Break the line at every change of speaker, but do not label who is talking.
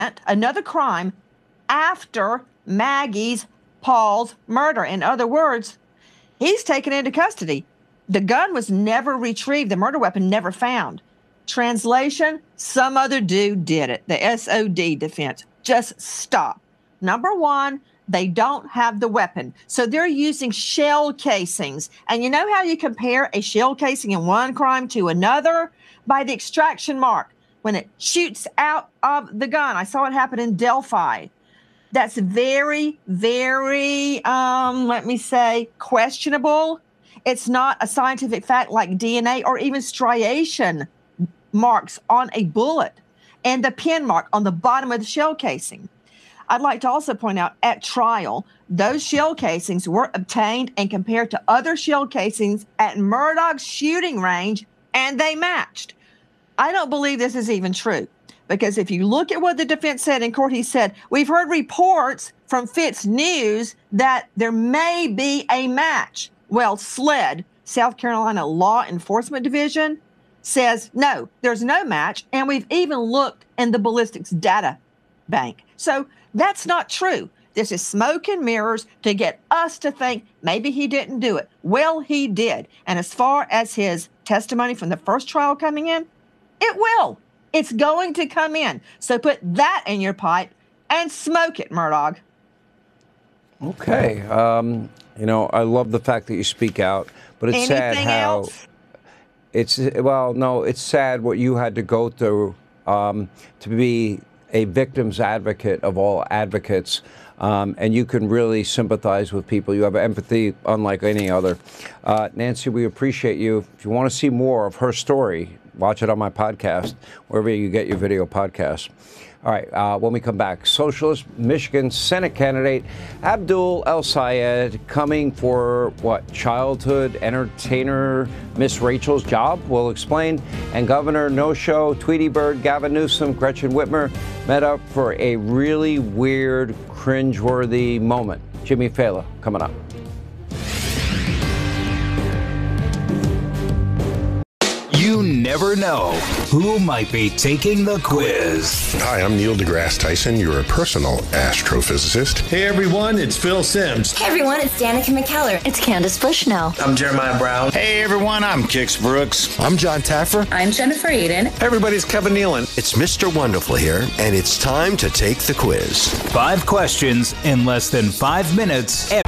another crime after Paul's murder. In other words, he's taken into custody. The gun was never retrieved. The murder weapon never found. Translation, some other dude did it. The SOD defense. Just stop. Number one, they don't have the weapon. So they're using shell casings. And you know how you compare a shell casing in one crime to another? By the extraction mark. When it shoots out of the gun. I saw it happen in Delphi. That's very, very, questionable. It's not a scientific fact like DNA or even striation marks on a bullet and the pin mark on the bottom of the shell casing. I'd like to also point out at trial, those shell casings were obtained and compared to other shell casings at Murdaugh's shooting range, and they matched. I don't believe this is even true. Because if you look at what the defense said in court, he said, we've heard reports from Fitz News that there may be a match. Well, SLED, South Carolina Law Enforcement Division, says, no, there's no match. And we've even looked in the ballistics data bank. So that's not true. This is smoke and mirrors to get us to think maybe he didn't do it. Well, he did. And as far as his testimony from the first trial coming in, it will. It's going to come in. So put that in your pipe and smoke it, Murdaugh.
Okay. I love the fact that you speak out, but it's sad how it's sad what you had to go through to be a victim's advocate of all advocates. And you can really sympathize with people. You have empathy unlike any other. Nancy, we appreciate you. If you want to see more of her story, watch it on my podcast, wherever you get your video podcasts. All right, when we come back, Socialist Michigan Senate candidate Abdul El-Sayed coming for what? Childhood entertainer Miss Rachel's job? We'll explain. And Governor No-Show, Tweety Bird, Gavin Newsom, Gretchen Whitmer met up for a really weird, cringeworthy moment. Jimmy Fallon coming up.
You never know who might be taking the quiz.
Hi, I'm Neil deGrasse Tyson, your personal astrophysicist.
Hey everyone, it's Phil Simms.
Hey everyone, it's Danica McKellar. It's Candace Bushnell.
I'm Jeremiah Brown.
Hey everyone, I'm Kix Brooks.
I'm John Taffer.
I'm Jennifer Aiden.
Hey everybody, it's Kevin Nealon.
It's Mr. Wonderful here, and it's time to take the quiz.
5 questions in less than 5 minutes